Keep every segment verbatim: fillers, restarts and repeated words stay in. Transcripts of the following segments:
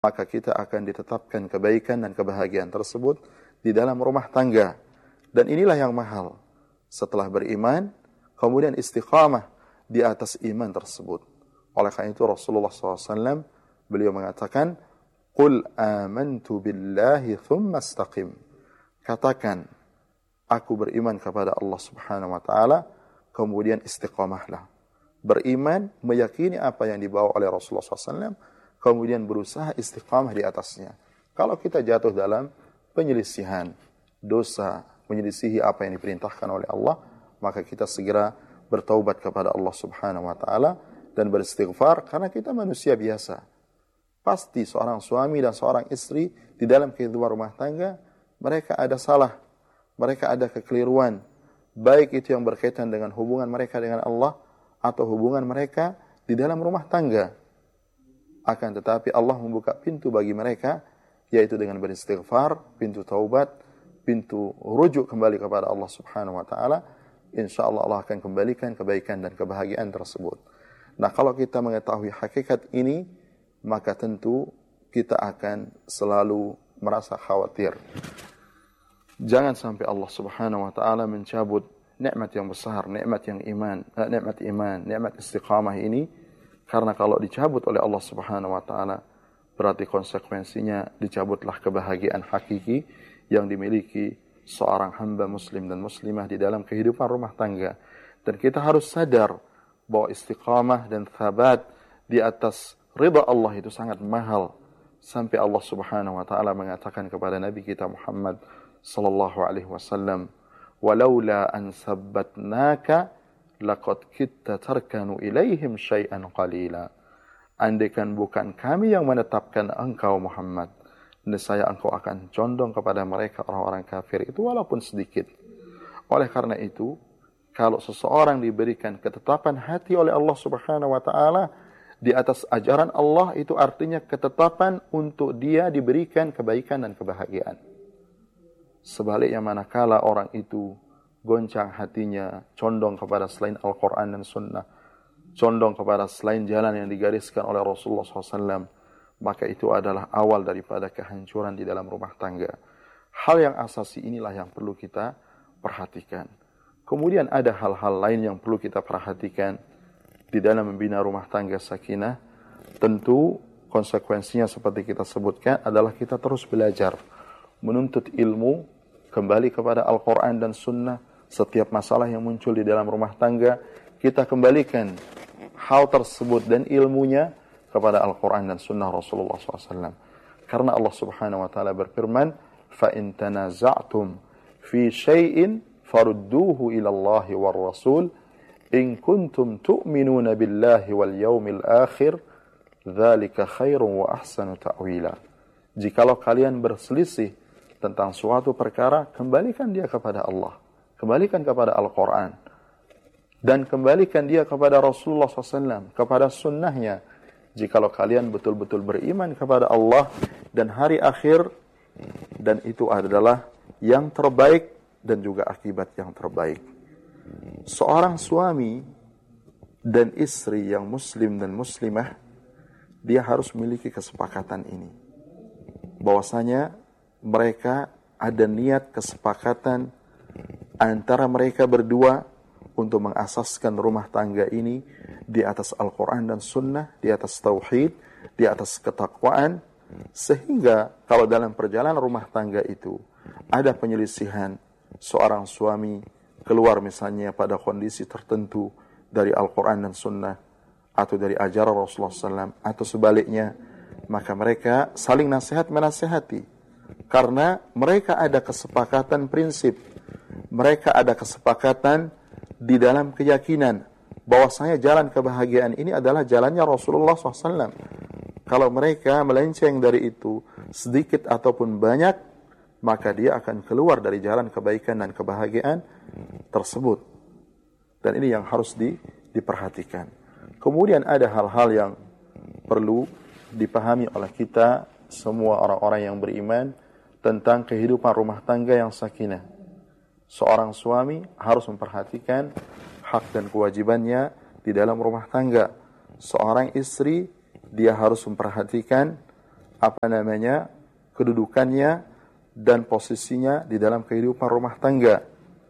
maka kita akan ditetapkan kebaikan dan kebahagiaan tersebut di dalam rumah tangga. Dan inilah yang mahal. Setelah beriman, kemudian istiqamah di atas iman tersebut. Oleh karena itu Rasulullah shallallahu alaihi wasallam beliau mengatakan, Qul amantu billahi thumma istaqim. Katakan, aku beriman kepada Allah subhanahu wa ta'ala, kemudian istiqamahlah. Beriman, meyakini apa yang dibawa oleh Rasulullah shallallahu alaihi wasallam, kemudian berusaha istiqamah di atasnya. Kalau kita jatuh dalam penyelisihan, dosa, menyelisihi apa yang diperintahkan oleh Allah, maka kita segera bertaubat kepada Allah subhanahu wa ta'ala dan beristighfar, karena kita manusia biasa. Pasti seorang suami dan seorang istri di dalam kehidupan rumah tangga, mereka ada salah, mereka ada kekeliruan, baik itu yang berkaitan dengan hubungan mereka dengan Allah, atau hubungan mereka di dalam rumah tangga. Akan tetapi Allah membuka pintu bagi mereka, yaitu dengan beristighfar, pintu taubat, pintu rujuk kembali kepada Allah subhanahu wa ta'ala. InsyaAllah Allah akan kembalikan kebaikan dan kebahagiaan tersebut. Nah, kalau kita mengetahui hakikat ini, maka tentu kita akan selalu merasa khawatir. Jangan sampai Allah subhanahu wa ta'ala mencabut nikmat yang besar, nikmat yang iman, eh, nikmat iman, nikmat istiqamah ini, karena kalau dicabut oleh Allah subhanahu wa ta'ala, berarti konsekuensinya dicabutlah kebahagiaan hakiki yang dimiliki seorang hamba muslim dan muslimah di dalam kehidupan rumah tangga. Dan kita harus sadar bahwa istiqamah dan thabat di atas ridha Allah itu sangat mahal, sampai Allah subhanahu wa ta'ala mengatakan kepada Nabi kita Muhammad sallallahu alaihi wasallam, walaula an sabbatnaka laqad kitta tarkanu ilaihim syai'an qalila. Andaikan bukan kami yang menetapkan engkau Muhammad, nescaya engkau akan condong kepada mereka orang-orang kafir itu walaupun sedikit. Oleh karena itu, kalau seseorang diberikan ketetapan hati oleh Allah subhanahu wa ta'ala di atas ajaran Allah, itu artinya ketetapan untuk dia diberikan kebaikan dan kebahagiaan. Sebaliknya manakala orang itu goncang hatinya, condong kepada selain Al-Quran dan Sunnah, condong kepada selain jalan yang digariskan oleh Rasulullah shallallahu alaihi wasallam, maka itu adalah awal daripada kehancuran di dalam rumah tangga. Hal yang asasi inilah yang perlu kita perhatikan. Kemudian ada hal-hal lain yang perlu kita perhatikan di dalam membina rumah tangga sakinah. Tentu konsekuensinya seperti kita sebutkan adalah kita terus belajar, menuntut ilmu, kembali kepada Al-Quran dan Sunnah. Setiap masalah yang muncul di dalam rumah tangga, kita kembalikan hal tersebut dan ilmunya kepada Al-Quran dan Sunnah Rasulullah shallallahu alaihi wasallam. Karena Allah subhanahu wa ta'ala berfirman, فَإِن تَنَازَعْتُمْ فِي شَيْءٍ فَرُدُّوهُ إِلَى اللَّهِ وَالرَّسُولِ إِن كُنْتُمْ تُؤْمِنُونَ بِاللَّهِ وَالْيَوْمِ الْآخِرِ ذَلِكَ خَيْرٌ وَأَحْسَنُ تَأْوِيلًا. Jikalau kalian berselisih tentang suatu perkara, kembalikan dia kepada Allah, kembalikan kepada Al-Quran, dan kembalikan dia kepada Rasulullah shallallahu alaihi wasallam, kepada sunnahnya. Jikalau kalian betul-betul beriman kepada Allah dan hari akhir, dan itu adalah yang terbaik dan juga akibat yang terbaik. Seorang suami dan istri yang muslim dan muslimah, dia harus memiliki kesepakatan ini, bahwasanya mereka ada niat kesepakatan antara mereka berdua untuk mengasaskan rumah tangga ini di atas Al-Quran dan Sunnah, di atas tauhid, di atas ketakwaan, sehingga kalau dalam perjalanan rumah tangga itu ada penyelisihan, seorang suami keluar misalnya pada kondisi tertentu dari Al-Quran dan Sunnah, atau dari ajaran Rasulullah shallallahu alaihi wasallam, atau sebaliknya, maka mereka saling nasihat menasihati. Karena mereka ada kesepakatan prinsip, mereka ada kesepakatan di dalam keyakinan bahwasanya jalan kebahagiaan ini adalah jalannya Rasulullah shallallahu alaihi wasallam. Kalau mereka melenceng dari itu sedikit ataupun banyak, maka dia akan keluar dari jalan kebaikan dan kebahagiaan tersebut. Dan ini yang harus di, diperhatikan. Kemudian ada hal-hal yang perlu dipahami oleh kita semua orang-orang yang beriman tentang kehidupan rumah tangga yang sakinah. Seorang suami harus memperhatikan hak dan kewajibannya di dalam rumah tangga. Seorang istri, dia harus memperhatikan apa namanya kedudukannya dan posisinya di dalam kehidupan rumah tangga.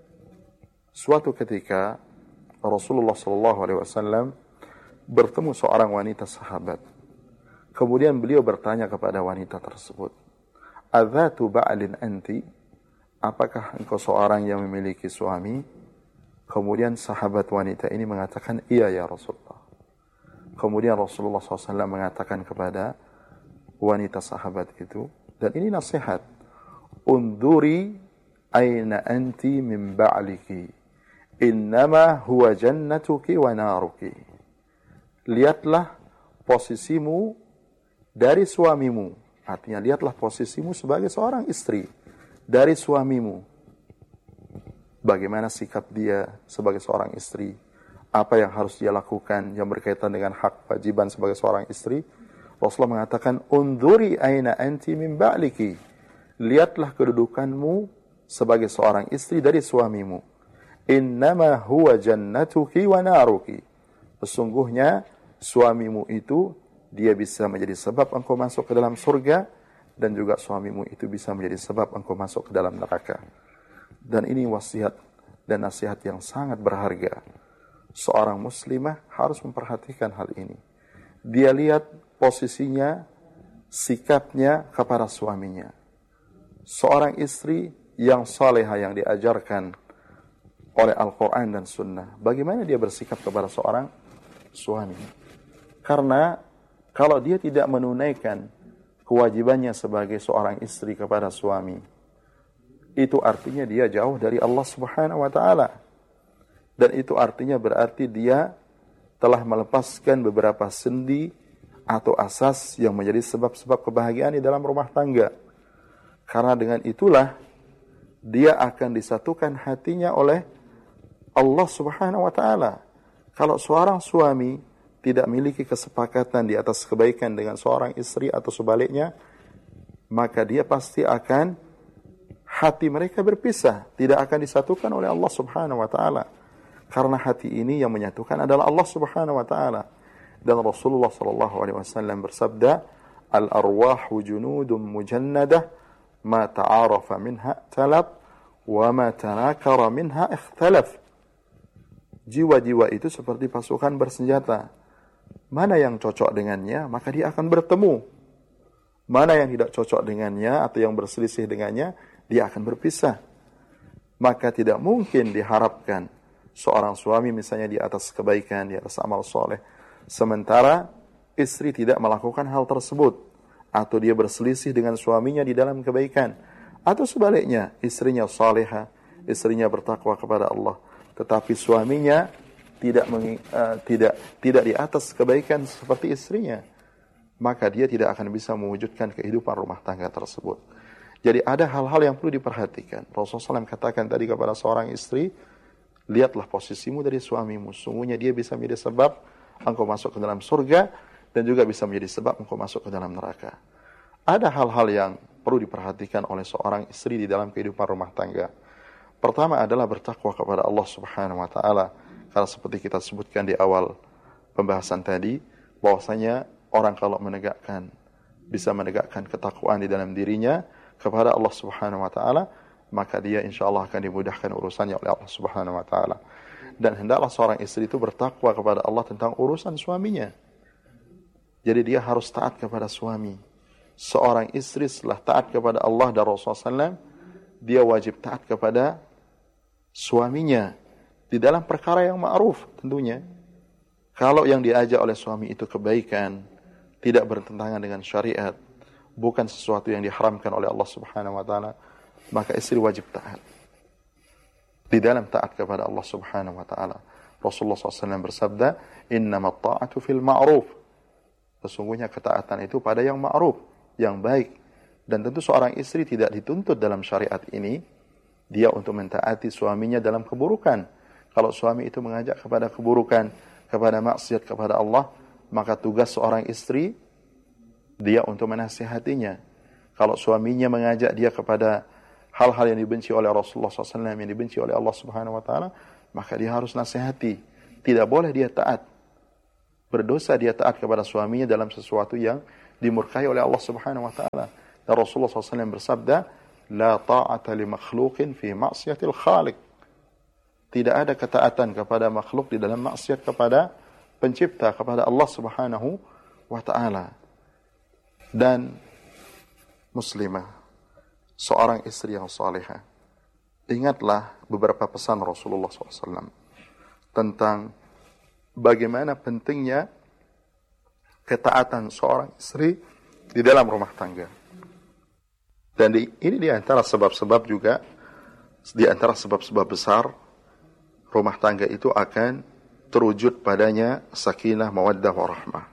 Suatu ketika Rasulullah Shallallahu Alaihi Wasallam bertemu seorang wanita sahabat. Kemudian beliau bertanya kepada wanita tersebut, "Adzatu ba'lin anti?" Apakah engkau seorang yang memiliki suami? Kemudian sahabat wanita ini mengatakan, "Iya ya Rasulullah." Kemudian Rasulullah shallallahu alaihi wasallam mengatakan kepada wanita sahabat itu, dan ini nasihat, "Unduri aina anti min ba'liki, innama huwa jannatuki wa naruki." Lihatlah posisimu dari suamimu. Artinya lihatlah posisimu sebagai seorang istri dari suamimu. Bagaimana sikap dia sebagai seorang istri? Apa yang harus dia lakukan yang berkaitan dengan hak kewajiban sebagai seorang istri? Rasulullah mengatakan, "Unduri aina anti min ba'liki." Lihatlah kedudukanmu sebagai seorang istri dari suamimu. Innama huwa jannatuki wa naruki. Sesungguhnya suamimu itu dia bisa menjadi sebab engkau masuk ke dalam surga, dan juga suamimu itu bisa menjadi sebab engkau masuk ke dalam neraka. Dan ini wasiat dan nasihat yang sangat berharga. Seorang muslimah harus memperhatikan hal ini. Dia lihat posisinya, sikapnya kepada suaminya. Seorang istri yang salehah yang diajarkan oleh Al-Quran dan Sunnah, bagaimana dia bersikap kepada seorang suami. Karena kalau dia tidak menunaikan kewajibannya sebagai seorang istri kepada suami, itu artinya dia jauh dari Allah Subhanahu wa taala. Dan itu artinya berarti dia telah melepaskan beberapa sendi atau asas yang menjadi sebab-sebab kebahagiaan di dalam rumah tangga. Karena dengan itulah dia akan disatukan hatinya oleh Allah Subhanahu wa taala. Kalau seorang suami tidak memiliki kesepakatan di atas kebaikan dengan seorang istri atau sebaliknya, maka dia pasti akan hati mereka berpisah, tidak akan disatukan oleh Allah Subhanahu wa taala. Karena hati ini yang menyatukan adalah Allah Subhanahu wa taala. Dan Rasulullah sallallahu alaihi wasallam bersabda, "Al-arwahu junudun mujannadah, ma ta'arafa minha talab, wa ma tanakara minha ikhtalaf." Jiwa-jiwa itu seperti pasukan bersenjata. Mana yang cocok dengannya, maka dia akan bertemu. Mana yang tidak cocok dengannya atau yang berselisih dengannya, dia akan berpisah. Maka tidak mungkin diharapkan seorang suami misalnya di atas kebaikan, di atas amal soleh, sementara istri tidak melakukan hal tersebut, atau dia berselisih dengan suaminya di dalam kebaikan, atau sebaliknya, istrinya salihah, istrinya bertakwa kepada Allah, tetapi suaminya tidak meng, uh, tidak tidak di atas kebaikan seperti istrinya, maka dia tidak akan bisa mewujudkan kehidupan rumah tangga tersebut. Jadi ada hal-hal yang perlu diperhatikan. Rasulullah shallallahu alaihi wasallam katakan tadi kepada seorang istri, lihatlah posisimu dari suamimu, sungguhnya dia bisa menjadi sebab engkau masuk ke dalam surga, dan juga bisa menjadi sebab engkau masuk ke dalam neraka. Ada hal-hal yang perlu diperhatikan oleh seorang istri di dalam kehidupan rumah tangga. Pertama adalah bertakwa kepada Allah Subhanahu wa taala. Karena seperti kita sebutkan di awal pembahasan tadi, bahwasanya orang kalau menegakkan, bisa menegakkan ketakwaan di dalam dirinya kepada Allah Subhanahu wa taala, maka dia insyaallah akan dimudahkan urusannya oleh Allah Subhanahu wa taala. Dan hendaklah seorang istri itu bertakwa kepada Allah tentang urusan suaminya. Jadi dia harus taat kepada suami. Seorang istri setelah taat kepada Allah dan Rasulullah shallallahu alaihi wasallam, dia wajib taat kepada suaminya di dalam perkara yang ma'ruf tentunya. Kalau yang diajak oleh suami itu kebaikan, tidak bertentangan dengan syariat, bukan sesuatu yang diharamkan oleh Allah Subhanahu wa taala, maka istri wajib taat. Di dalam taat kepada Allah Subhanahu wa taala, Rasulullah shallallahu alaihi wasallam bersabda, "Innamat ta'atu fil ma'ruf." Sesungguhnya ketaatan itu pada yang ma'ruf, yang baik. Dan tentu seorang istri tidak dituntut dalam syariat ini dia untuk mentaati suaminya dalam keburukan. Kalau suami itu mengajak kepada keburukan, kepada maksiat kepada Allah, maka tugas seorang istri dia untuk menasihatinya. Kalau suaminya mengajak dia kepada hal-hal yang dibenci oleh Rasulullah shallallahu alaihi wasallam, yang dibenci oleh Allah Subhanahu wa taala, maka dia harus nasihati. Tidak boleh dia taat, berdosa dia taat kepada suaminya dalam sesuatu yang dimurkai oleh Allah Subhanahu wa taala. Dan Rasulullah shallallahu alaihi wasallam bersabda, "La ta'ata li makhluqin fi ma'siyatil khaliq." Tidak ada ketaatan kepada makhluk di dalam maksiat kepada pencipta, kepada Allah Subhanahu wa taala. Dan muslimah, seorang istri yang salihah, ingatlah beberapa pesan Rasulullah shallallahu alaihi wasallam tentang bagaimana pentingnya ketaatan seorang istri di dalam rumah tangga. Dan di, ini di antara sebab-sebab juga, di antara sebab-sebab besar rumah tangga itu akan terwujud padanya sakinah, mawaddah, warahmah.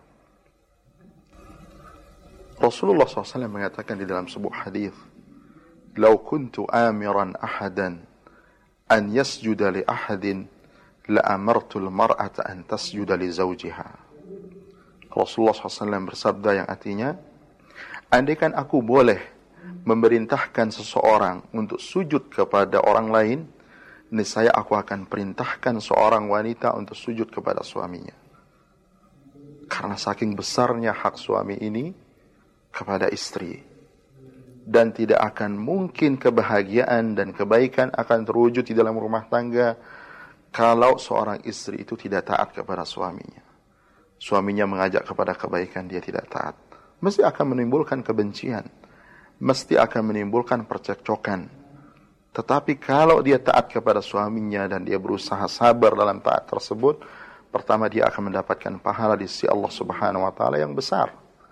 Rasulullah shallallahu alaihi wasallam mengatakan di dalam sebuah hadis, "Lau kuntu amiran ahadan an yasjuda li ahadin la amartul mar'ata an tasjuda li zawjiha." Rasulullah shallallahu alaihi wasallam bersabda yang artinya, andaikan aku boleh memerintahkan seseorang untuk sujud kepada orang lain, niscaya aku akan perintahkan seorang wanita untuk sujud kepada suaminya. Karena saking besarnya hak suami ini kepada istri. Dan tidak akan mungkin kebahagiaan dan kebaikan akan terwujud di dalam rumah tangga kalau seorang istri itu tidak taat kepada suaminya. Suaminya mengajak kepada kebaikan, dia tidak taat. Mesti akan menimbulkan kebencian. Mesti akan menimbulkan percekcokan. Tetapi kalau dia taat kepada suaminya dan dia berusaha sabar dalam taat tersebut, pertama dia akan mendapatkan pahala di sisi Allah Subhanahu wa taala yang besar.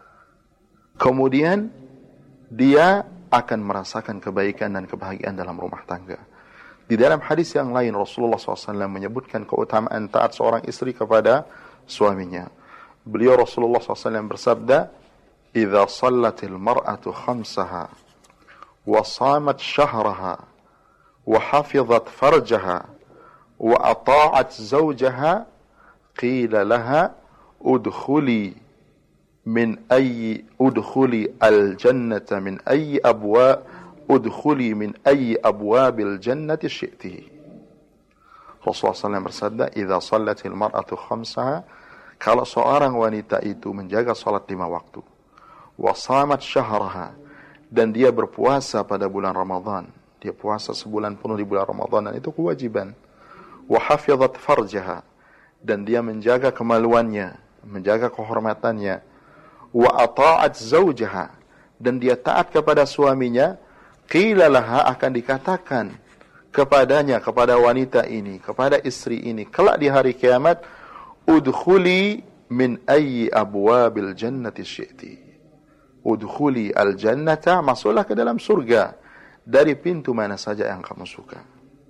Kemudian dia akan merasakan kebaikan dan kebahagiaan dalam rumah tangga. Di dalam hadis yang lain Rasulullah shallallahu alaihi wasallam menyebutkan keutamaan taat seorang istri kepada suaminya. Beliau Rasulullah shallallahu alaihi wasallam bersabda, "Idza shallatil mar'atu khamsaha wa shamat shahraha wa hafizat farjaha wa ata'at zawjaha qila laha udkhuli min ayyi udkhuli al-jannata min ayyi abwa udkhuli min ayyi abwabil jannati syi'ti." Rasulullah shallallahu alaihi wasallam bersabda, "Idza shallatil mar'atu khamsaha," kalau seorang wanita itu menjaga salat lima waktu, wa shamat syahraha, dan dia berpuasa pada bulan Ramadan, dia puasa sebulan penuh di bulan Ramadan, dan itu kewajiban, wa hafizat farjaha, dan dia menjaga kemaluannya, menjaga kehormatannya, wa ata'at zawjaha, dan dia taat kepada suaminya, qila laha, akan dikatakan kepadanya, kepada wanita ini, kepada istri ini kelak di hari kiamat, udkhuli min ayyi abwabil jannati syi'ti. Udkhuli al-jannata, masuklah ke dalam surga dari pintu mana saja yang kamu suka.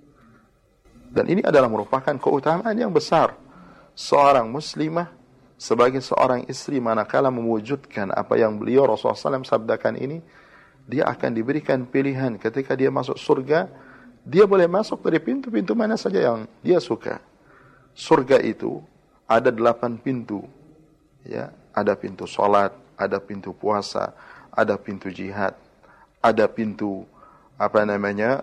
Dan ini adalah merupakan keutamaan yang besar. Seorang muslimah sebagai seorang istri manakala mewujudkan apa yang beliau Rasulullah shallallahu alaihi wasallam sabdakan ini, dia akan diberikan pilihan ketika dia masuk surga, dia boleh masuk dari pintu-pintu mana saja yang dia suka. Surga itu ada delapan pintu, ya, ada pintu salat, ada pintu puasa, ada pintu jihad, ada pintu apa namanya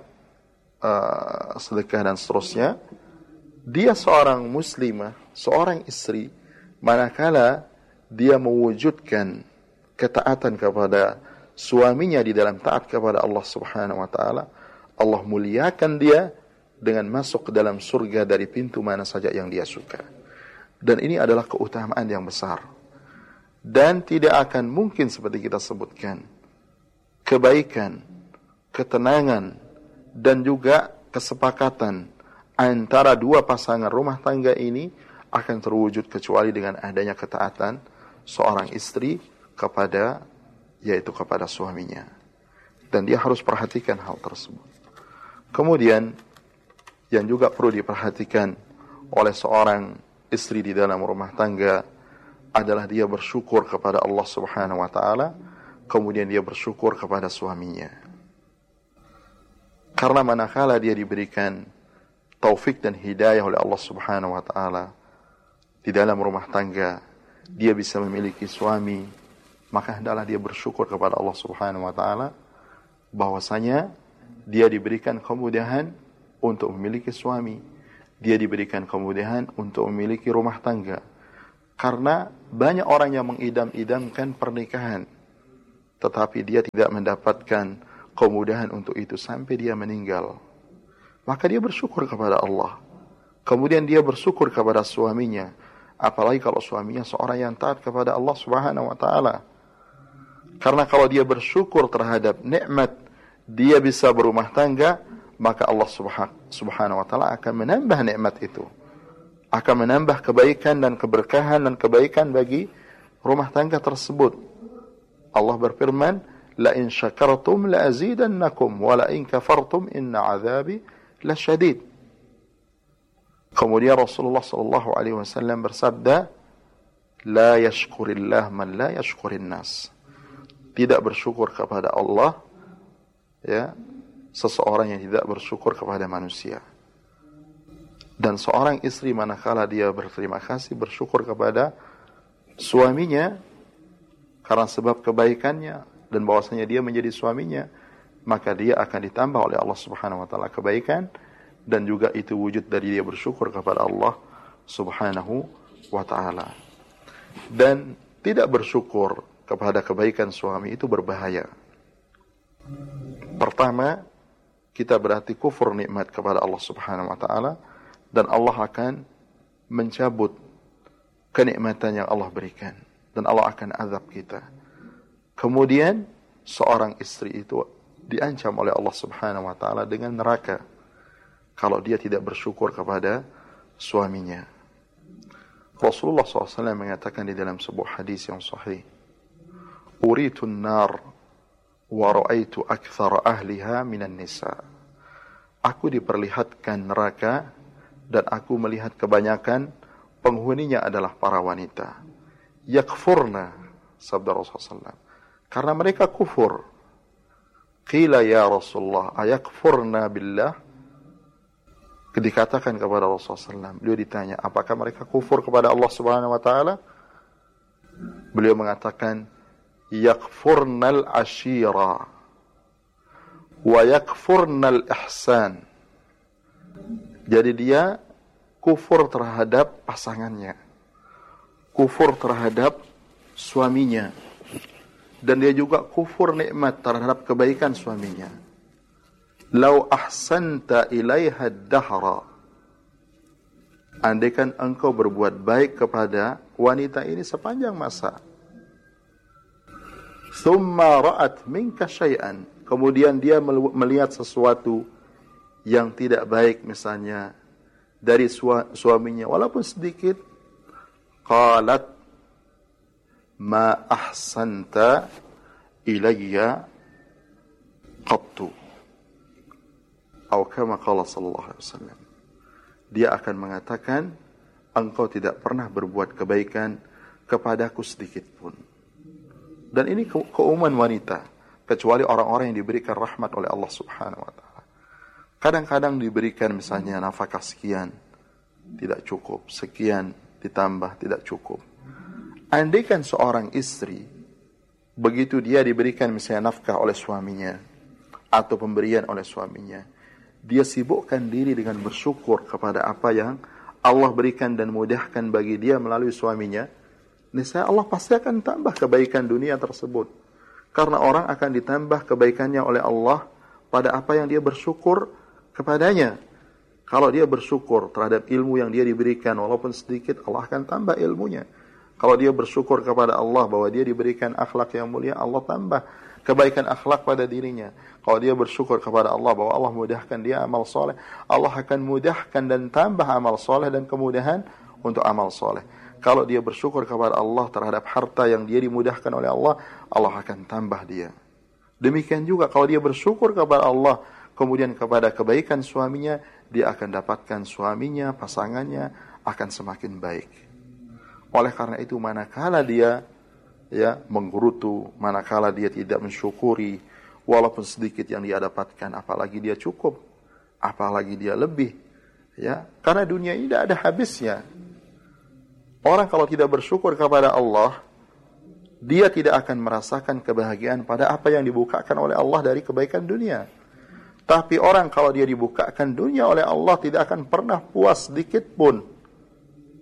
uh, sedekah dan seterusnya. Dia seorang muslimah, seorang istri, manakala dia mewujudkan ketaatan kepada suaminya di dalam taat kepada Allah Subhanahu wa taala, Allah muliakan dia dengan masuk ke dalam surga dari pintu mana saja yang dia suka. Dan ini adalah keutamaan yang besar. Dan tidak akan mungkin seperti kita sebutkan, kebaikan, ketenangan, dan juga kesepakatan antara dua pasangan rumah tangga ini akan terwujud kecuali dengan adanya ketaatan seorang istri kepada, yaitu kepada suaminya. Dan dia harus perhatikan hal tersebut. Kemudian yang juga perlu diperhatikan oleh seorang istri di dalam rumah tangga adalah dia bersyukur kepada Allah Subhanahu wa taala, kemudian dia bersyukur kepada suaminya. Karena manakala dia diberikan taufik dan hidayah oleh Allah Subhanahu wa taala di dalam rumah tangga, dia bisa memiliki suami, maka hendaklah dia bersyukur kepada Allah Subhanahu wa taala bahwasanya dia diberikan kemudahan untuk memiliki suami, dia diberikan kemudahan untuk memiliki rumah tangga. Karena banyak orang yang mengidam-idamkan pernikahan, tetapi dia tidak mendapatkan kemudahan untuk itu sampai dia meninggal. Maka dia bersyukur kepada Allah. Kemudian dia bersyukur kepada suaminya. Apalagi kalau suaminya seorang yang taat kepada Allah Subhanahu wa Ta'ala. Karena kalau dia bersyukur terhadap nikmat dia bisa berumah tangga, maka Allah Subhanahu wa Ta'ala akan menambah nikmat itu, akan menambah kebaikan dan keberkahan dan kebaikan bagi rumah tangga tersebut. Allah berfirman, la in syakartum la azidannakum wa la in kafartum inna azabi lasyadid. Kemudian Rasulullah sallallahu alaihi wasallam bersabda, la yashkurillah man la yashkurin nas. Tidak bersyukur kepada Allah ya seseorang yang tidak bersyukur kepada manusia. Dan seorang istri manakala dia berterima kasih, bersyukur kepada suaminya karena sebab kebaikannya dan bahwasanya dia menjadi suaminya, maka dia akan ditambah oleh Allah Subhanahu wa Ta'ala kebaikan, dan juga itu wujud dari dia bersyukur kepada Allah Subhanahu wa Ta'ala. Dan tidak bersyukur kepada kebaikan suami itu berbahaya. Pertama, kita berarti kufur nikmat kepada Allah Subhanahu wa Ta'ala, dan Allah akan mencabut kenikmatan yang Allah berikan, dan Allah akan azab kita. Kemudian seorang istri itu diancam oleh Allah Subhanahu wa Ta'ala dengan neraka kalau dia tidak bersyukur kepada suaminya. Rasulullah shallallahu alaihi wasallam mengatakan di dalam sebuah hadis yang sahih, uritun nar wa ra'aitu akthara ahliha minan nisa. Aku diperlihatkan neraka dan aku melihat kebanyakan penghuninya adalah para wanita. Yakfurna, sabda Rasulullah shallallahu alaihi wasallam, karena mereka kufur. Qila ya Rasulullah ayakfurna billah. Dikatakan kepada Rasulullah shallallahu alaihi wasallam, beliau ditanya, apakah mereka kufur kepada Allah Subhanahu wa Ta'ala? Beliau mengatakan, yakfurnal ashira wa yakfurnal ihsan. Jadi dia kufur terhadap pasangannya, kufur terhadap suaminya, dan dia juga kufur nikmat terhadap kebaikan suaminya. Lau ahsanta ilaiha dahra, andaikan engkau berbuat baik kepada wanita ini sepanjang masa, thumma ra'at minka syai'an, kemudian dia melihat sesuatu yang tidak baik misalnya dari suaminya walaupun sedikit, qalat ma ahsanta ilayya qattu, atau kama qala sallallahu alaihi wasallam, dia akan mengatakan, engkau tidak pernah berbuat kebaikan kepadaku sedikit pun. Dan ini ke- keumuman wanita, kecuali orang-orang yang diberikan rahmat oleh Allah Subhanahu wa Ta'ala. Kadang-kadang diberikan misalnya nafkah sekian, tidak cukup, sekian ditambah tidak cukup. Andaikan seorang istri begitu dia diberikan misalnya nafkah oleh suaminya atau pemberian oleh suaminya, dia sibukkan diri dengan bersyukur kepada apa yang Allah berikan dan mudahkan bagi dia melalui suaminya, niscaya Allah pasti akan tambah kebaikan dunia tersebut. Karena orang akan ditambah kebaikannya oleh Allah pada apa yang dia bersyukur kepadanya. Kalau dia bersyukur terhadap ilmu yang dia diberikan walaupun sedikit, Allah akan tambah ilmunya. Kalau dia bersyukur kepada Allah bahwa dia diberikan akhlak yang mulia, Allah tambah kebaikan akhlak pada dirinya. Kalau dia bersyukur kepada Allah bahwa Allah mudahkan dia amal soleh, Allah akan mudahkan dan tambah amal soleh dan kemudahan untuk amal soleh. Kalau dia bersyukur kepada Allah terhadap harta yang dia dimudahkan oleh Allah, Allah akan tambah dia. Demikian juga kalau dia bersyukur kepada Allah, kemudian kepada kebaikan suaminya, dia akan dapatkan suaminya, pasangannya akan semakin baik. Oleh karena itu, manakala dia ya menggerutu, manakala dia tidak mensyukuri walaupun sedikit yang dia dapatkan, apalagi dia cukup, apalagi dia lebih, ya, karena dunia ini tidak ada habisnya. Orang kalau tidak bersyukur kepada Allah, dia tidak akan merasakan kebahagiaan pada apa yang dibukakan oleh Allah dari kebaikan dunia. Tapi orang kalau dia dibukakan dunia oleh Allah, tidak akan pernah puas sedikit pun.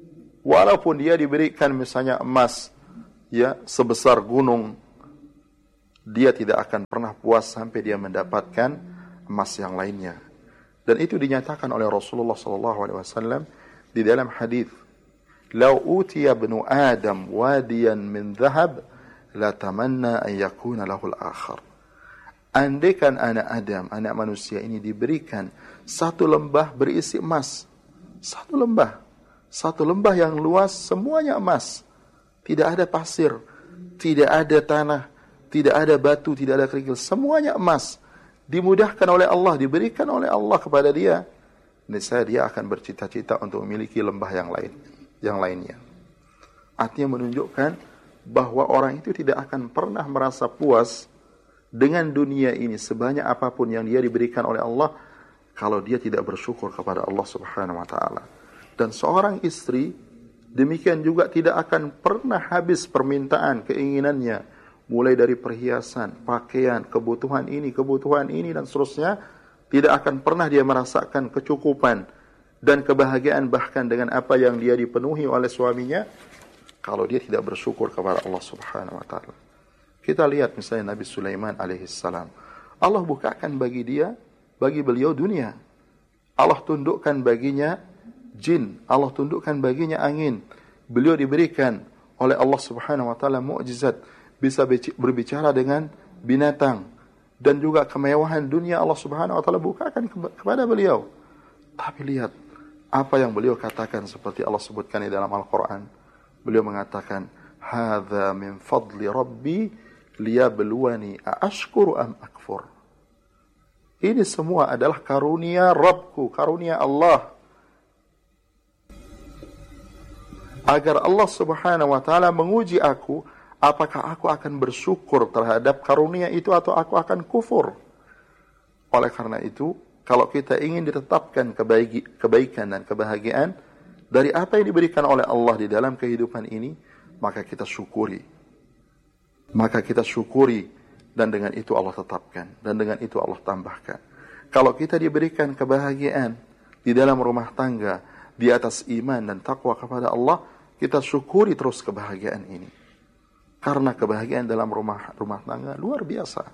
Walaupun dia diberikan misalnya emas ya sebesar gunung, dia tidak akan pernah puas sampai dia mendapatkan emas yang lainnya. Dan itu dinyatakan oleh Rasulullah sallallahu alaihi wasallam di dalam hadis, "Lau utiya ibnu Adam wadiyan min dhahab, la tamanna an yakuna lahu al-akhar." Andaikan anak Adam, anak manusia ini diberikan satu lembah berisi emas, satu lembah, satu lembah yang luas, semuanya emas, tidak ada pasir, tidak ada tanah, tidak ada batu, tidak ada kerikil, semuanya emas, dimudahkan oleh Allah, diberikan oleh Allah kepada dia, niscaya dia akan bercita-cita untuk memiliki lembah yang lain, yang lainnya. Artinya menunjukkan bahwa orang itu tidak akan pernah merasa puas dengan dunia ini sebanyak apapun yang dia diberikan oleh Allah kalau dia tidak bersyukur kepada Allah Subhanahu wa taala. Dan seorang istri demikian juga tidak akan pernah habis permintaan, keinginannya, mulai dari perhiasan, pakaian, kebutuhan ini, kebutuhan ini, dan seterusnya. Tidak akan pernah dia merasakan kecukupan dan kebahagiaan bahkan dengan apa yang dia dipenuhi oleh suaminya kalau dia tidak bersyukur kepada Allah Subhanahu wa taala. Kita lihat misalnya Nabi Sulaiman alaihissalam. Allah bukakan bagi dia, bagi beliau dunia. Allah tundukkan baginya jin, Allah tundukkan baginya angin. Beliau diberikan oleh Allah Subhanahu wa taala mukjizat, bisa berbicara dengan binatang, dan juga kemewahan dunia Allah Subhanahu wa taala bukakan kepada beliau. Tapi lihat apa yang beliau katakan seperti Allah sebutkan di dalam Al-Qur'an. Beliau mengatakan, "Hadza min fadli Rabbi liyabluwani aashkuru am akfur." Ini semua adalah karunia Rabbku, karunia Allah, agar Allah Subhanahu wa taala menguji aku, apakah aku akan bersyukur terhadap karunia itu atau aku akan kufur. Oleh karena itu, kalau kita ingin ditetapkan kebaik, kebaikan dan kebahagiaan dari apa yang diberikan oleh Allah di dalam kehidupan ini, maka kita syukuri. Maka kita syukuri, dan dengan itu Allah tetapkan, dan dengan itu Allah tambahkan. Kalau kita diberikan kebahagiaan di dalam rumah tangga, di atas iman dan takwa kepada Allah, kita syukuri terus kebahagiaan ini. Karena kebahagiaan dalam rumah rumah tangga luar biasa.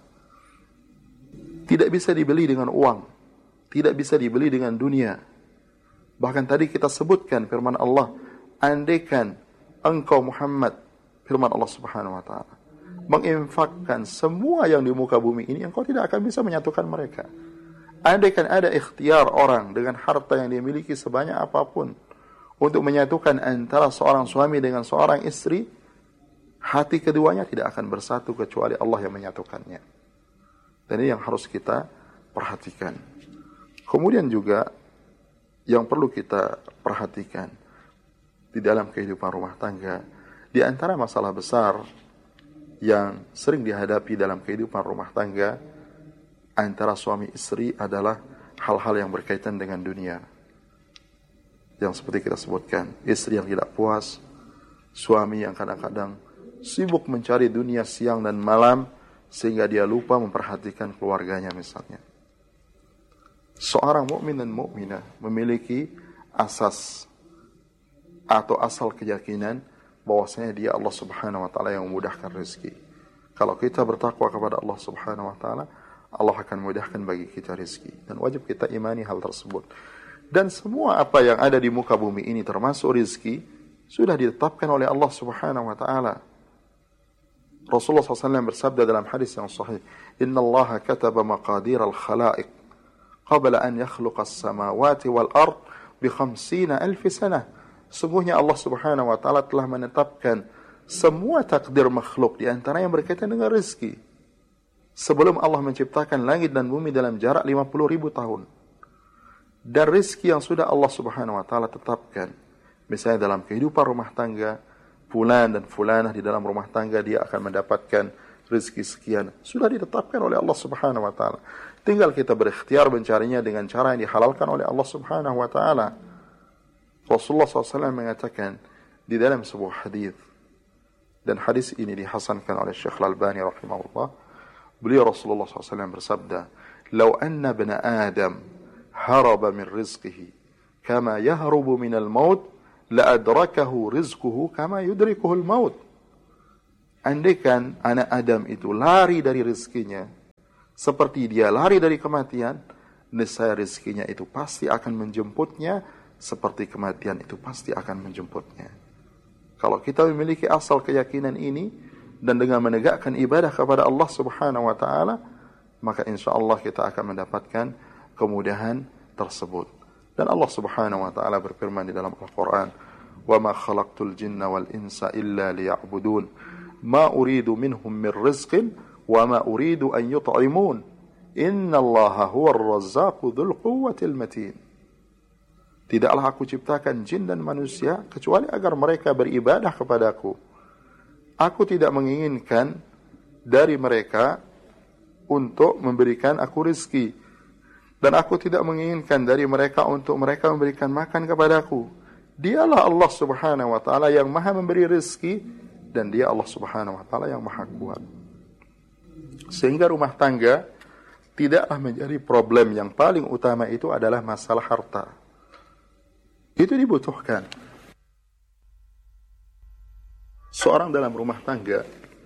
Tidak bisa dibeli dengan uang, tidak bisa dibeli dengan dunia. Bahkan tadi kita sebutkan firman Allah, andaikan engkau Muhammad, firman Allah Subhanahu wa taala, menginfakkan semua yang di muka bumi ini, engkau tidak akan bisa menyatukan mereka. Andaikan ada ikhtiar orang dengan harta yang dia miliki sebanyak apapun untuk menyatukan antara seorang suami dengan seorang istri, hati keduanya tidak akan bersatu kecuali Allah yang menyatukannya. Dan ini yang harus kita perhatikan. Kemudian juga yang perlu kita perhatikan di dalam kehidupan rumah tangga, di antara masalah besar yang sering dihadapi dalam kehidupan rumah tangga antara suami istri adalah hal-hal yang berkaitan dengan dunia. Yang seperti kita sebutkan, istri yang tidak puas, suami yang kadang-kadang sibuk mencari dunia siang dan malam sehingga dia lupa memperhatikan keluarganya misalnya. Seorang mukmin dan mukminah memiliki asas atau asal keyakinan bahwasanya dia Allah Subhanahu wa taala yang memudahkan rezeki. Kalau kita bertakwa kepada Allah Subhanahu wa taala, Allah akan memudahkan bagi kita rezeki, dan wajib kita imani hal tersebut. Dan semua apa yang ada di muka bumi ini termasuk rezeki sudah ditetapkan oleh Allah Subhanahu wa taala. Rasulullah sallallahu alaihi wasallam bersabda dalam hadis yang sahih, "Inna Allah kataba maqadir al-khalaiq qabla an yakhluqa as-samawati wal ard bi khamsina alf sanah." Sungguhnya Allah Subhanahu wa taala telah menetapkan semua takdir makhluk di antara yang berkaitan dengan rezeki sebelum Allah menciptakan langit dan bumi dalam jarak lima puluh ribu tahun. Dan rezeki yang sudah Allah Subhanahu wa taala tetapkan, misalnya dalam kehidupan rumah tangga, fulan dan fulanah di dalam rumah tangga dia akan mendapatkan rezeki sekian, sudah ditetapkan oleh Allah Subhanahu wa taala. Tinggal kita berikhtiar mencarinya dengan cara yang dihalalkan oleh Allah Subhanahu wa taala. Rasulullah sallallahu alaihi wasallam mengatakan di dalam sebuah hadis, dan hadis ini dihasankan oleh Syekh Al-Albani rahimahullah, beliau Rasulullah sallallahu alaihi wasallam bersabda, "Lau anna ibna Adam haraba min rizqihi kama yahrubu min al-maut, la adrakahu rizquhu kama yudrikuhul maut. Andaikan anak Adam itu lari dari rezekinya seperti dia lari dari kematian, niscaya rezekinya itu pasti akan menjemputnya seperti kematian itu pasti akan menjemputnya. Kalau kita memiliki asal keyakinan ini dan dengan menegakkan ibadah kepada Allah Subhanahu wa taala, maka insyaallah kita akan mendapatkan kemudahan tersebut. Dan Allah Subhanahu wa taala berfirman di dalam Al-Qur'an, "Wa ma khalaqtul jinna wal insa illa liya'budun, ma uridu minhum min rizqin wa ma uridu an yut'imun, innallaha huwar razzaqu dzul quwwatil matin." Tidaklah aku ciptakan jin dan manusia kecuali agar mereka beribadah kepadaku. Aku tidak menginginkan dari mereka untuk memberikan aku rezeki, dan aku tidak menginginkan dari mereka untuk mereka memberikan makan kepadaku. Dialah Allah Subhanahu wa taala yang Maha memberi rezeki, dan Dia Allah Subhanahu wa taala yang Maha kuat. Sehingga rumah tangga tidaklah menjadi problem yang paling utama itu adalah masalah harta. Itu dibutuhkan. Seorang dalam rumah tangga,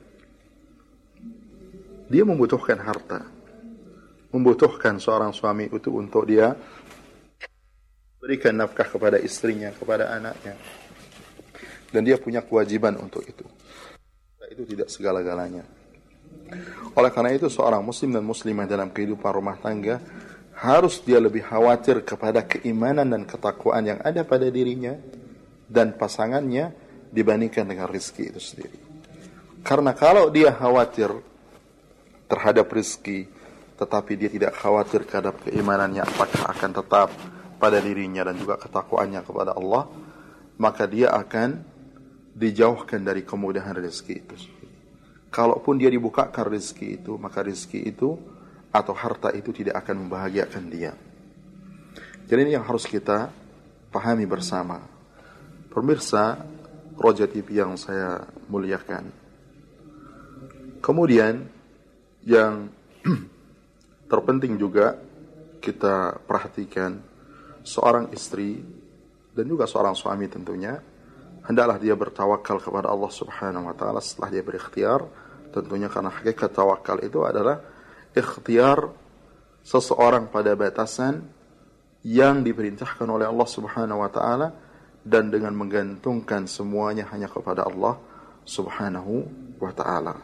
dia membutuhkan harta. Membutuhkan seorang suami itu untuk dia berikan nafkah kepada istrinya, kepada anaknya. Dan dia punya kewajiban untuk itu. Itu tidak segala-galanya. Oleh karena itu, seorang muslim dan muslimah dalam kehidupan rumah tangga harus dia lebih khawatir kepada keimanan dan ketakwaan yang ada pada dirinya dan pasangannya dibandingkan dengan rezeki itu sendiri. Karena kalau dia khawatir terhadap rezeki, tetapi dia tidak khawatir terhadap keimanannya apakah akan tetap pada dirinya dan juga ketakwaannya kepada Allah, maka dia akan dijauhkan dari kemudahan rezeki itu. Kalaupun dia dibukakan rezeki itu, maka rezeki itu atau harta itu tidak akan membahagiakan dia. Jadi ini yang harus kita pahami bersama. Pemirsa Roja T V yang saya muliakan. Kemudian yang terpenting juga kita perhatikan, seorang istri dan juga seorang suami tentunya hendaklah dia bertawakal kepada Allah Subhanahu wa taala setelah dia berikhtiar, tentunya karena hakikat tawakal itu adalah ikhtiar seseorang pada batasan yang diperintahkan oleh Allah Subhanahu wa taala dan dengan menggantungkan semuanya hanya kepada Allah Subhanahu wa taala.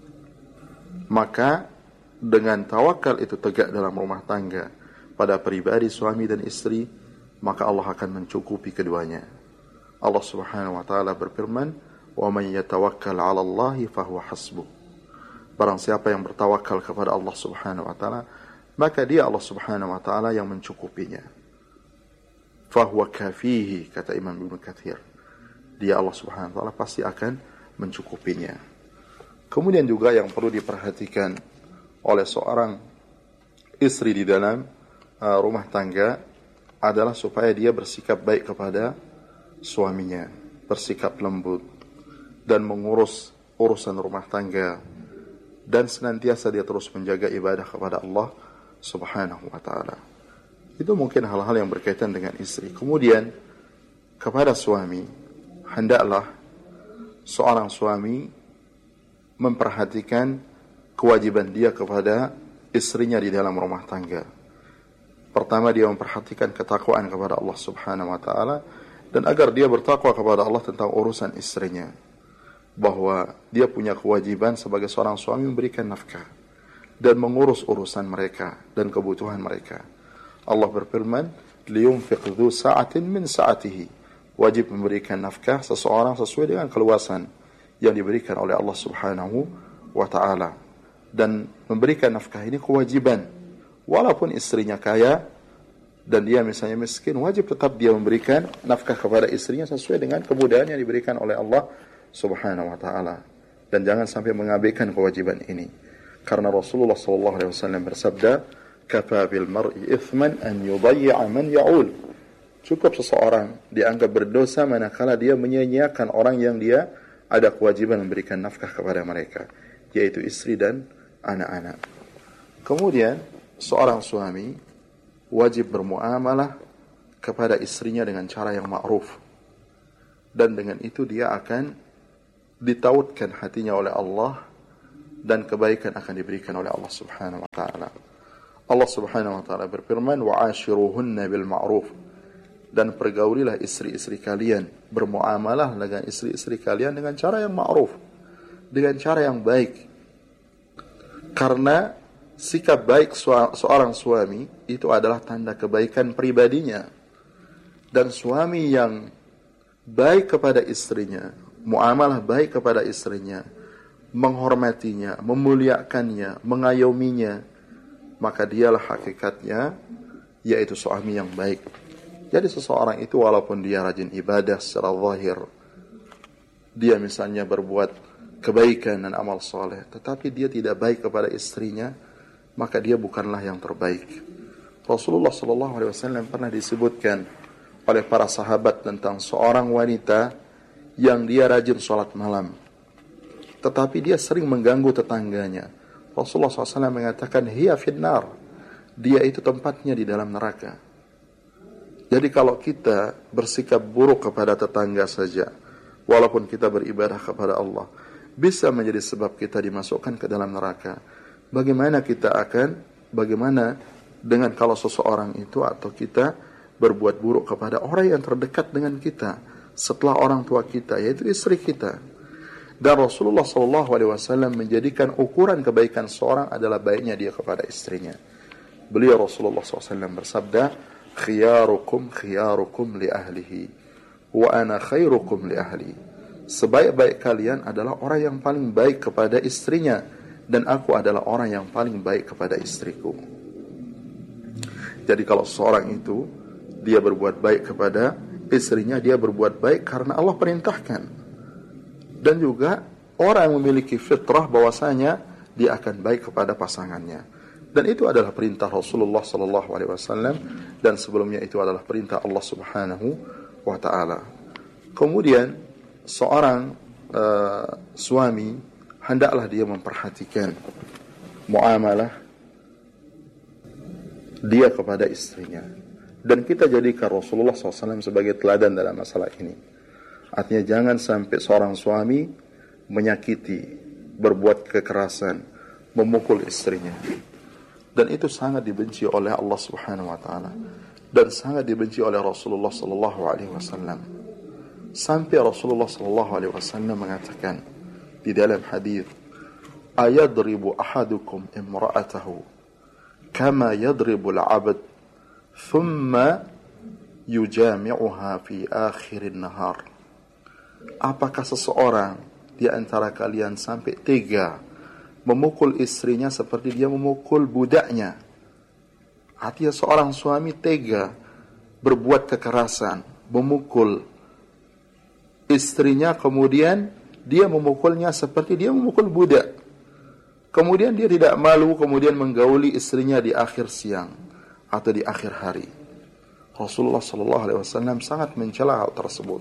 Maka dengan tawakal itu tegak dalam rumah tangga pada pribadi suami dan istri, maka Allah akan mencukupi keduanya. Allah Subhanahu wa taala berfirman, "Wa man yatawakkal 'ala Allahi fahuwa hasbuh." Barang siapa yang bertawakal kepada Allah Subhanahu wa taala, maka dia Allah Subhanahu wa taala yang mencukupinya. Fahuwa kafihi, kata Imam Ibnu Katsir. Dia Allah Subhanahu wa taala pasti akan mencukupinya. Kemudian juga yang perlu diperhatikan oleh seorang istri di dalam uh, rumah tangga adalah supaya dia bersikap baik kepada suaminya, bersikap lembut dan mengurus urusan rumah tangga, dan senantiasa dia terus menjaga ibadah kepada Allah Subhanahu wa taala. Itu mungkin hal-hal yang berkaitan dengan istri. Kemudian kepada suami, hendaklah seorang suami memperhatikan kewajiban dia kepada istrinya di dalam rumah tangga. Pertama, dia memperhatikan ketakwaan kepada Allah Subhanahu wa taala, dan agar dia bertakwa kepada Allah tentang urusan istrinya, bahwa dia punya kewajiban sebagai seorang suami memberikan nafkah dan mengurus urusan mereka dan kebutuhan mereka. Allah berfirman, "Liyunfiq dzu sa'atin min sa'atihi." Wajib memberikan nafkah seseorang sesuai dengan keluasan yang diberikan oleh Allah Subhanahu wa taala. Dan memberikan nafkah ini kewajiban. Walaupun istrinya kaya dan dia misalnya miskin, wajib tetap dia memberikan nafkah kepada istrinya sesuai dengan kemudahan yang diberikan oleh Allah Subhanahu wa taala. Dan jangan sampai mengabaikan kewajiban ini. Karena Rasulullah sallallahu alaihi wasallam bersabda, "Kafa bil mar'i ithman an yudayya man ya'ul." Cukup seseorang dianggap berdosa manakala dia menyia-nyiakan orang yang dia ada kewajiban memberikan nafkah kepada mereka, yaitu istri dan anak-anak. Kemudian seorang suami wajib bermuamalah kepada istrinya dengan cara yang ma'ruf. dan dengan itu dia akan ditautkan hatinya oleh Allah dan kebaikan akan diberikan oleh Allah Subhanahu wa taala. Allah Subhanahu wa taala berfirman, "Wa'ashiruhunna bil ma'ruf." Dan pergaulilah istri-istri kalian, bermuamalah dengan istri-istri kalian dengan cara yang ma'ruf, dengan cara yang baik. Karena sikap baik seorang suami itu adalah tanda kebaikan pribadinya. Dan suami yang baik kepada istrinya, muamalah baik kepada istrinya, menghormatinya, memuliakannya, mengayominya, maka dialah hakikatnya yaitu suami yang baik. Jadi seseorang itu walaupun dia rajin ibadah secara zahir, dia misalnya berbuat kebaikan dan amal soleh, tetapi dia tidak baik kepada istrinya, maka dia bukanlah yang terbaik. Rasulullah sallallahu alaihi wasallam pernah disebutkan oleh para sahabat tentang seorang wanita yang dia rajin sholat malam, tetapi dia sering mengganggu tetangganya. Rasulullah sallallahu alaihi wasallam mengatakan, hiya finnar, dia itu tempatnya di dalam neraka. Jadi kalau kita bersikap buruk kepada tetangga saja, walaupun kita beribadah kepada Allah, bisa menjadi sebab kita dimasukkan ke dalam neraka. Bagaimana kita akan, bagaimana dengan kalau seseorang itu atau kita berbuat buruk kepada orang yang terdekat dengan kita setelah orang tua kita, yaitu istri kita. Dan Rasulullah shallallahu alaihi wasallam menjadikan ukuran kebaikan seorang adalah baiknya dia kepada istrinya. Beliau Rasulullah shallallahu alaihi wasallam bersabda, khiyarukum khiyarukum li ahlihi wa ana khairukum li ahli. Sebaik-baik kalian adalah orang yang paling baik kepada istrinya, dan aku adalah orang yang paling baik kepada istriku. Jadi kalau seorang itu dia berbuat baik kepada istrinya, dia berbuat baik karena Allah perintahkan. Dan juga orang yang memiliki fitrah bahwasanya dia akan baik kepada pasangannya. Dan itu adalah perintah Rasulullah sallallahu alaihi wasallam, dan sebelumnya itu adalah perintah Allah Subhanahu wa taala. Kemudian seorang uh, suami hendaklah dia memperhatikan muamalah dia kepada istrinya. Dan kita jadikan Rasulullah shallallahu alaihi wasallam sebagai teladan dalam masalah ini. Artinya jangan sampai seorang suami menyakiti, berbuat kekerasan, memukul istrinya. Dan itu sangat dibenci oleh Allah Subhanahu wa taala, dan sangat dibenci oleh Rasulullah sallallahu alaihi wasallam. Sampai Rasulullah sallallahu alaihi wasallam mengatakan di dalam hadis, ayadribu ahadukum imra'atahu kama yadribu al-'abd thumma yujami'uha fi akhirin nahar. Apakah seseorang di antara kalian sampai tega memukul istrinya seperti dia memukul budaknya? Artinya seorang suami tega berbuat kekerasan, memukul istrinya, kemudian dia memukulnya seperti dia memukul budak. Kemudian dia tidak malu, kemudian menggauli istrinya di akhir siang atau di akhir hari. Rasulullah sallallahu alaihi wasallam sangat mencela hal tersebut.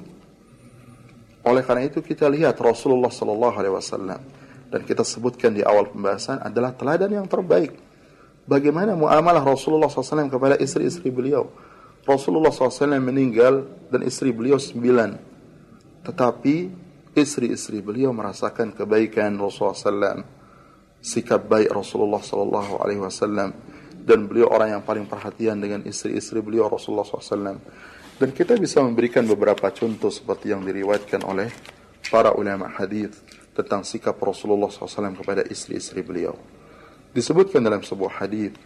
Oleh karena itu kita lihat Rasulullah sallallahu alaihi wasallam, dan kita sebutkan di awal pembahasan, adalah teladan yang terbaik. Bagaimana muamalah Rasulullah sallallahu alaihi wasallam kepada istri-istri beliau. Rasulullah sallallahu alaihi wasallam meninggal dan istri beliau sembilan. Tetapi istri-istri beliau merasakan kebaikan Rasulullah sallallahu alaihi wasallam, sikap baik Rasulullah sallallahu alaihi wasallam, dan beliau orang yang paling perhatian dengan istri-istri beliau Rasulullah sallallahu alaihi wasallam. Dan kita bisa memberikan beberapa contoh seperti yang diriwayatkan oleh para ulama hadis tentang sikap Rasulullah sallallahu alaihi wasallam kepada istri-istri beliau. Disebutkan dalam sebuah hadis,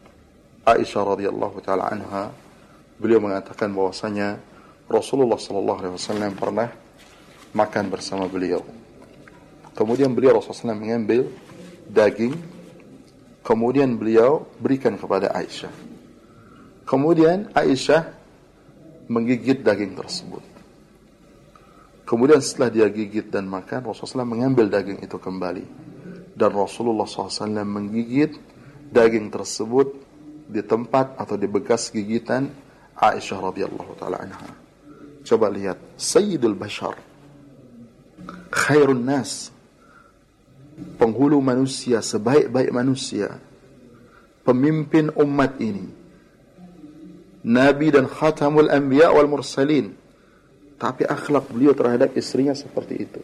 Aisyah radhiyallahu taala anha, beliau mengatakan bahwasanya Rasulullah sallallahu alaihi wasallam pernah makan bersama beliau. Kemudian beliau Rasulullah sallallahu alaihi wasallam mengambil daging, kemudian beliau berikan kepada Aisyah. Kemudian Aisyah menggigit daging tersebut. Kemudian setelah dia gigit dan makan, Rasulullah sallallahu alaihi wasallam mengambil daging itu kembali. Dan Rasulullah sallallahu alaihi wasallam menggigit daging tersebut di tempat atau di bekas gigitan Aisyah radhiyallahu taala anha. Coba lihat, Sayyidul Bashar, khairun nas, penghulu manusia, sebaik-baik manusia, pemimpin umat ini, Nabi dan Khatamul Anbiya wal Mursalin, tapi akhlak beliau terhadap istrinya seperti itu.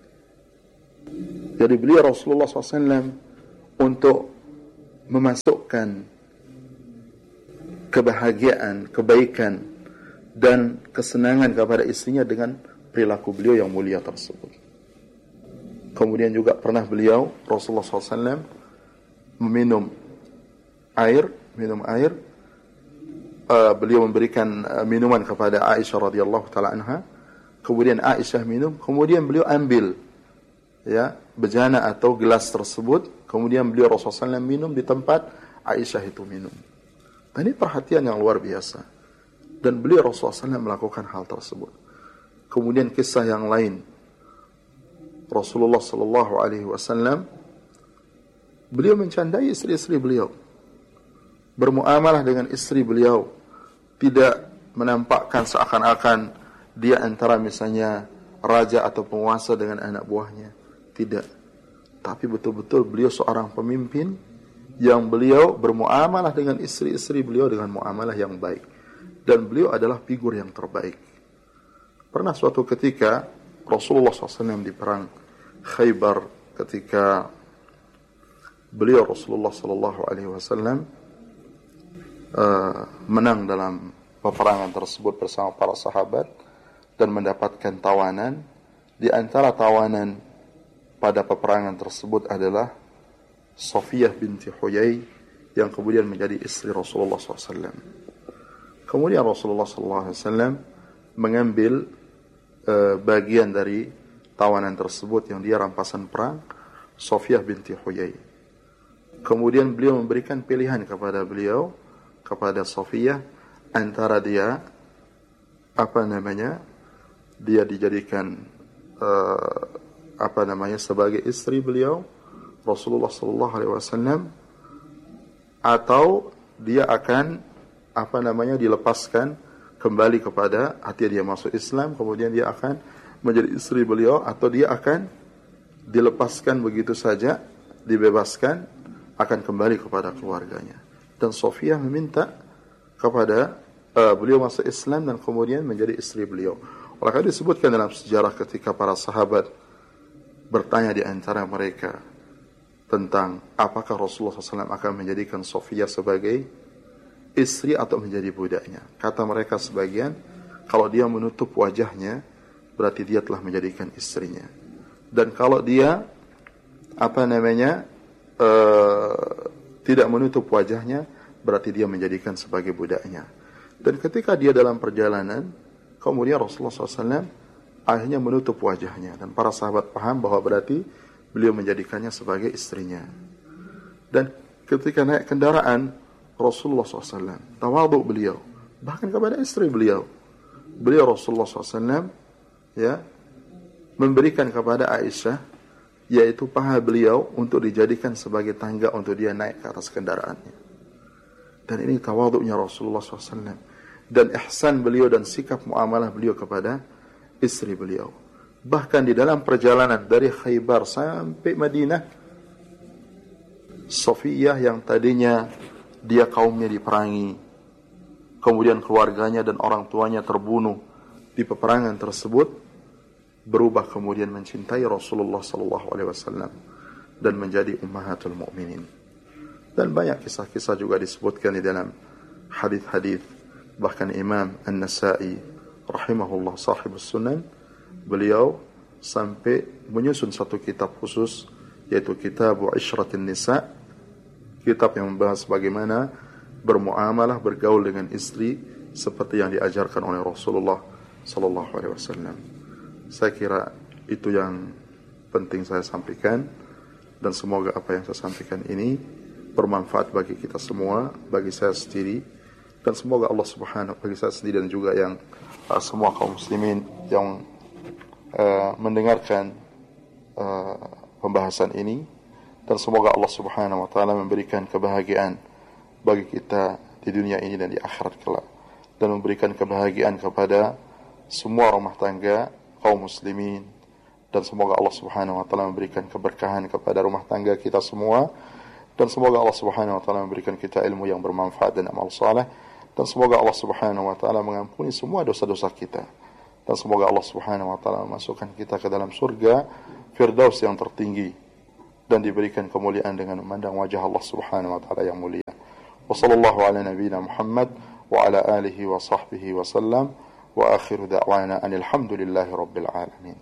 Jadi beliau Rasulullah shallallahu alaihi wasallam untuk memasukkan kebahagiaan, kebaikan, dan kesenangan kepada istrinya dengan perilaku beliau yang mulia tersebut. Kemudian juga pernah beliau Rasulullah shallallahu alaihi wasallam meminum air, minum air. Uh, beliau memberikan uh, minuman kepada Aisyah radhiyallahu taala anha. Kemudian Aisyah minum, kemudian beliau ambil ya bejana atau gelas tersebut, kemudian beliau Rasulullah shallallahu alaihi wasallam minum di tempat Aisyah itu minum. Dan ini perhatian yang luar biasa. Dan beliau Rasulullah shallallahu alaihi wasallam melakukan hal tersebut. Kemudian kisah yang lain, Rasulullah sallallahu alaihi wasallam beliau mencandai istri-istri beliau, bermuamalah dengan istri beliau, tidak menampakkan seakan-akan dia antara misalnya raja atau penguasa dengan anak buahnya, tidak. Tapi betul-betul beliau seorang pemimpin yang beliau bermuamalah dengan istri-istri beliau dengan muamalah yang baik, dan beliau adalah figur yang terbaik. Pernah suatu ketika Rasulullah shallallahu alaihi wasallam di perang Khaybar, ketika beliau Rasulullah sallallahu alaihi wasallam uh, menang dalam peperangan tersebut bersama para sahabat dan mendapatkan tawanan. Di antara tawanan pada peperangan tersebut adalah Safiyah binti Huyai yang kemudian menjadi istri Rasulullah shallallahu alaihi wasallam. Kemudian Rasulullah shallallahu alaihi wasallam mengambil uh, bagian dari tawanan tersebut yang dia rampasan perang, Safiyah binti Huyai. Kemudian beliau memberikan pilihan kepada beliau, kepada Safiyah, antara dia apa namanya dia dijadikan uh, apa namanya sebagai istri beliau Rasulullah sallallahu alaihi wasallam, atau dia akan apa namanya dilepaskan kembali kepada hati dia masuk Islam, kemudian dia akan menjadi istri beliau, atau dia akan dilepaskan begitu saja, dibebaskan, akan kembali kepada keluarganya. Dan Safiyah meminta kepada uh, beliau masuk Islam dan kemudian menjadi istri beliau. Oleh karena disebutkan dalam sejarah ketika para sahabat bertanya di antara mereka tentang apakah Rasulullah shallallahu alaihi wasallam akan menjadikan Safiyah sebagai istri atau menjadi budaknya. Kata mereka sebagian, kalau dia menutup wajahnya berarti dia telah menjadikan istrinya. Dan kalau dia apa namanya uh, tidak menutup wajahnya, berarti dia menjadikan sebagai budaknya. Dan ketika dia dalam perjalanan, kemudian Rasulullah shallallahu alaihi wasallam akhirnya menutup wajahnya, dan para sahabat paham bahwa berarti beliau menjadikannya sebagai istrinya. Dan ketika naik kendaraan, Rasulullah shallallahu alaihi wasallam tawadhu beliau, bahkan kepada istri beliau. Beliau Rasulullah shallallahu alaihi wasallam ya memberikan kepada Aisyah, yaitu paha beliau, untuk dijadikan sebagai tangga untuk dia naik ke atas kendaraannya. Dan ini tawadhu'nya Rasulullah shallallahu alaihi wasallam dan ihsan beliau dan sikap muamalah beliau kepada istri beliau. Bahkan di dalam perjalanan dari Khaybar sampai Madinah, Safiyah yang tadinya dia kaumnya diperangi, kemudian keluarganya dan orang tuanya terbunuh di peperangan tersebut, berubah kemudian mencintai Rasulullah sallallahu alaihi wasallam dan menjadi ummahatul mukminin. Dan banyak kisah-kisah juga disebutkan di dalam hadis-hadis. Bahkan Imam An-Nasa'i rahimahullah sahibus sunan, beliau sampai menyusun satu kitab khusus, yaitu Kitab Ishratin Nisa, kitab yang membahas bagaimana bermuamalah, bergaul dengan istri seperti yang diajarkan oleh Rasulullah sallallahu alaihi wasallam. Saya kira itu yang penting saya sampaikan, dan semoga apa yang saya sampaikan ini bermanfaat bagi kita semua, bagi saya sendiri, dan semoga Allah Subhanahu bagi saya sendiri dan juga yang uh, semua kaum muslimin yang uh, mendengarkan uh, pembahasan ini, dan semoga Allah Subhanahu wa taala memberikan kebahagiaan bagi kita di dunia ini dan di akhirat kelak, dan memberikan kebahagiaan kepada semua rumah tangga kaum muslimin, dan semoga Allah Subhanahu wa taala memberikan keberkahan kepada rumah tangga kita semua, dan semoga Allah Subhanahu wa taala memberikan kita ilmu yang bermanfaat dan amal saleh, dan semoga Allah Subhanahu wa taala mengampuni semua dosa-dosa kita, Dan semoga Allah Subhanahu wa taala memasukkan kita ke dalam surga Firdaus yang tertinggi dan diberikan kemuliaan dengan memandang wajah Allah Subhanahu wa taala yang mulia. Wa sallallahu ala nabiyyina Muhammad wa ala alihi wa sahbihi wa sallam wa akhiru da'wana anil hamdulillahi rabbil alamin.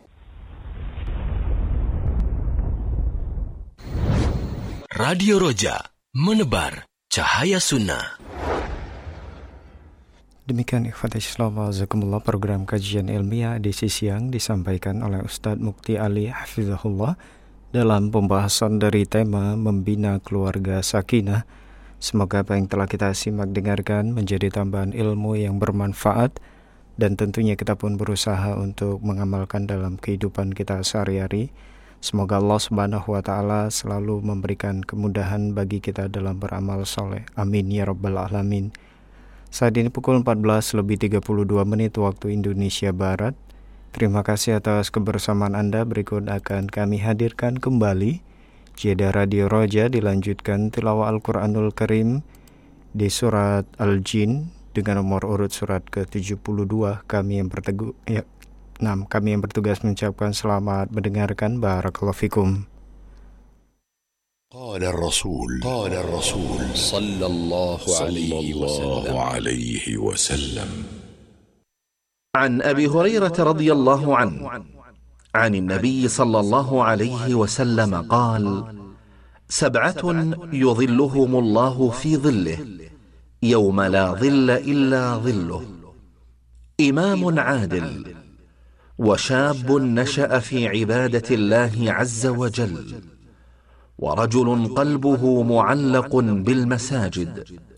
Radio Roja, menebar cahaya sunnah. Demikian ikhwati Islam wa'azakumullah, program kajian ilmiah edisi siang disampaikan oleh Ustadz Mukti Ali Hafizahullah dalam pembahasan dari tema Membina Keluarga Sakinah. Semoga apa yang telah kita simak dengarkan menjadi tambahan ilmu yang bermanfaat, dan tentunya kita pun berusaha untuk mengamalkan dalam kehidupan kita sehari-hari. Semoga Allah Subhanahu wa taala selalu memberikan kemudahan bagi kita dalam beramal soleh. Amin ya rabbal alamin. Saat ini pukul empat belas lebih tiga puluh dua menit waktu Indonesia Barat. Terima kasih atas kebersamaan Anda. Berikut akan kami hadirkan kembali jeda Radio Roja, dilanjutkan tilawah Al-Quranul Karim di surat Al-Jin dengan nomor urut surat ke tujuh puluh dua. Kami yang bertegu, ya, nah, kami yang bertugas mengucapkan selamat mendengarkan. Barakallahu fikum. قال الرسول قال الرسول صلى الله عليه وسلم عن أبي هريرة رضي الله عنه عن النبي صلى الله عليه وسلم قال: سبعة يظلهم الله في ظله يوم لا ظل إلا ظله، إمام عادل، وشاب نشأ في عبادة الله عز وجل، ورجل قلبه معلق بالمساجد،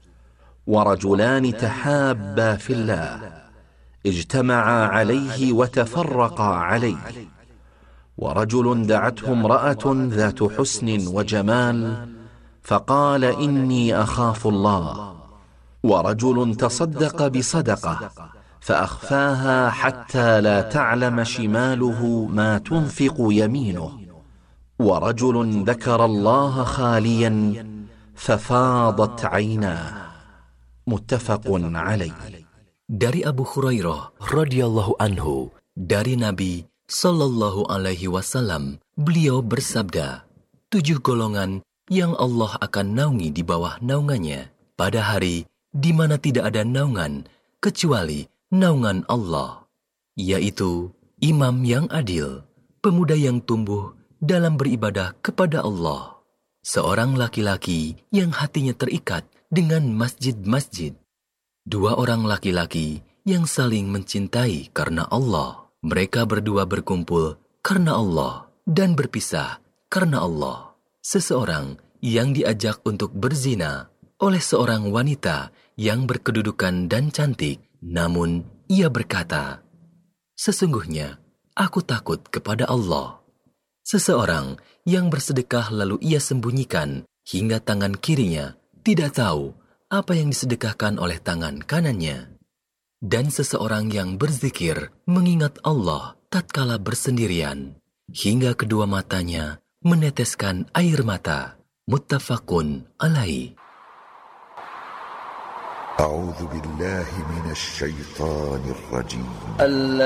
ورجلان تحابا في الله اجتمعا عليه وتفرقا عليه، ورجل دعته امرأة ذات حسن وجمال فقال إني أخاف الله، ورجل تصدق بصدقة فأخفاها حتى لا تعلم شماله ما تنفق يمينه، ورجل ذكر الله خاليا ففاضت عيناه. متفق عليه. Dari Abu Hurairah radhiyallahu anhu, dari Nabi sallallahu alaihi wasallam, beliau bersabda, tujuh golongan yang Allah akan naungi di bawah naungannya pada hari di mana tidak ada naungan kecuali naungan Allah, yaitu imam yang adil, pemuda yang tumbuh dalam beribadah kepada Allah, seorang laki-laki yang hatinya terikat dengan masjid-masjid, dua orang laki-laki yang saling mencintai karena Allah. Mereka berdua berkumpul karena Allah dan berpisah karena Allah. Seseorang yang diajak untuk berzina oleh seorang wanita yang berkedudukan dan cantik, namun ia berkata, sesungguhnya aku takut kepada Allah. Seseorang yang bersedekah lalu ia sembunyikan hingga tangan kirinya tidak tahu apa yang disedekahkan oleh tangan kanannya. Dan seseorang yang berzikir mengingat Allah tatkala bersendirian hingga kedua matanya meneteskan air mata. Muttafaqun alaihi. A'udzu billahi minasy syaithanir rajim.